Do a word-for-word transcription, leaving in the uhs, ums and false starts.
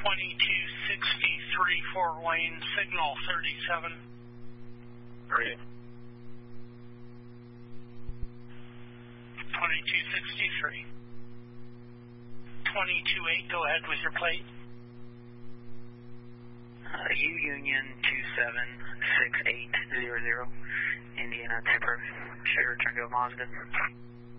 twenty-two sixty-three, Fort Wayne, signal thirty-seven. Great. twenty-two sixty-three. twenty-two eight, go ahead with your plate. Uh, U Union two seven six eight zero zero, Indiana Tipper. Should return to a Mazda.